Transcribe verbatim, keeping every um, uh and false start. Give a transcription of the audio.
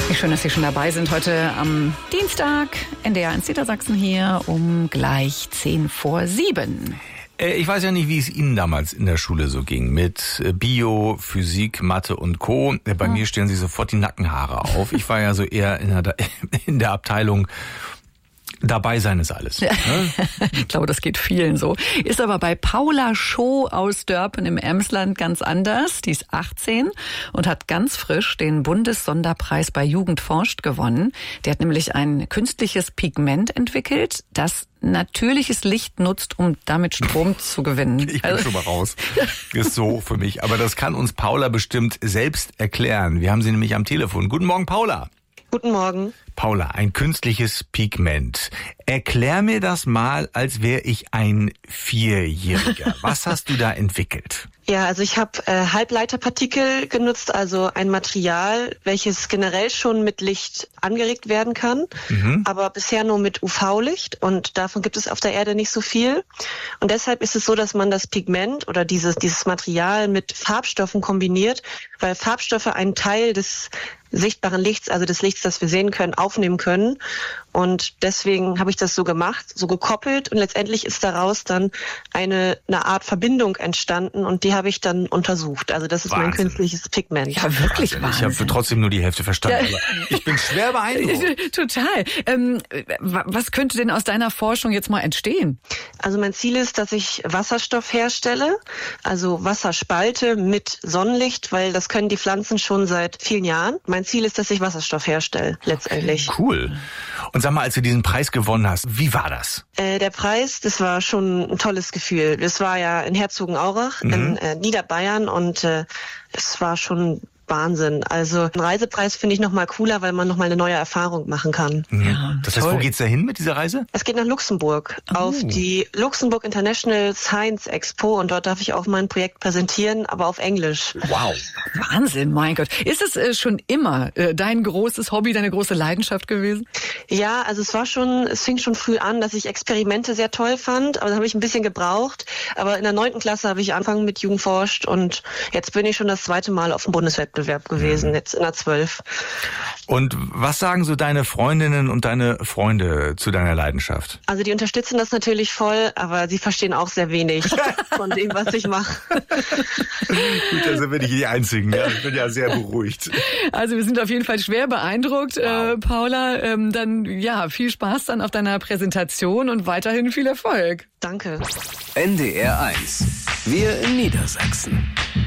Wie schön, dass Sie schon dabei sind. Heute am Dienstag, N D R eins Niedersachsen hier um gleich zehn vor sieben. Ich weiß ja nicht, wie es Ihnen damals in der Schule so ging mit Bio, Physik, Mathe und Co. Bei oh. mir stellen sich sofort die Nackenhaare auf. Ich war ja so eher in der, in der Abteilung dabei sein ist alles. Ne? Ich glaube, das geht vielen so. Ist aber bei Paula Schoh aus Dörpen im Emsland ganz anders. Die ist achtzehn und hat ganz frisch den Bundessonderpreis bei Jugend forscht gewonnen. Der hat nämlich ein künstliches Pigment entwickelt, das natürliches Licht nutzt, um damit Strom zu gewinnen. Ich bin also schon mal raus. Ist so für mich. Aber das kann uns Paula bestimmt selbst erklären. Wir haben sie nämlich am Telefon. Guten Morgen, Paula. Guten Morgen. Paula, ein künstliches Pigment. Erklär mir das mal, als wäre ich ein Vierjähriger. Was hast du da entwickelt? Ja, also ich habe äh, Halbleiterpartikel genutzt, also ein Material, welches generell schon mit Licht angeregt werden kann, mhm. aber bisher nur mit U V-Licht und davon gibt es auf der Erde nicht so viel. Und deshalb ist es so, dass man das Pigment oder dieses, dieses Material mit Farbstoffen kombiniert, weil Farbstoffe einen Teil des sichtbaren Lichts, also des Lichts, das wir sehen können, aufnehmen können. Und deswegen habe ich das so gemacht, so gekoppelt und letztendlich ist daraus dann eine, eine Art Verbindung entstanden und die habe ich dann untersucht. Also das ist Wahnsinn. Mein künstliches Pigment. Ja, wirklich Wahnsinn. Ich habe trotzdem nur die Hälfte verstanden, ja. Aber ich bin schwer beeindruckt. Total. Ähm, was könnte denn aus deiner Forschung jetzt mal entstehen? Also mein Ziel ist, dass ich Wasserstoff herstelle, also Wasser spalte mit Sonnenlicht, weil das können die Pflanzen schon seit vielen Jahren. Mein Ziel ist, dass ich Wasserstoff herstelle, letztendlich. Cool. Und sag mal, als du diesen Preis gewonnen hast, wie war das? Äh, der Preis, das war schon ein tolles Gefühl. Das war ja in Herzogenaurach, mhm. in äh, Niederbayern und äh, es war schon Wahnsinn. Also ein Reisepreis finde ich noch mal cooler, weil man noch mal eine neue Erfahrung machen kann. Ja, das heißt, toll. Wo geht's da hin mit dieser Reise? Es geht nach Luxemburg, oh. auf die Luxemburg International Science Expo und dort darf ich auch mein Projekt präsentieren, aber auf Englisch. Wow. Wahnsinn, mein Gott. Ist es äh, schon immer äh, dein großes Hobby, deine große Leidenschaft gewesen? Ja, also es war schon, es fing schon früh an, dass ich Experimente sehr toll fand, aber da habe ich ein bisschen gebraucht. Aber in der neunten Klasse habe ich angefangen mit Jugend forscht und jetzt bin ich schon das zweite Mal auf dem Bundeswettbewerb gewesen, jetzt in der zwölf. Und was sagen so deine Freundinnen und deine Freunde zu deiner Leidenschaft? Also die unterstützen das natürlich voll, aber sie verstehen auch sehr wenig von dem, was ich mache. Gut, da sind wir nicht die Einzigen. Ja, ich bin ja sehr beruhigt. Also wir sind auf jeden Fall schwer beeindruckt, wow. äh, Paula. Ähm, dann ja, viel Spaß dann auf deiner Präsentation und weiterhin viel Erfolg. Danke. N D R eins. Wir in Niedersachsen.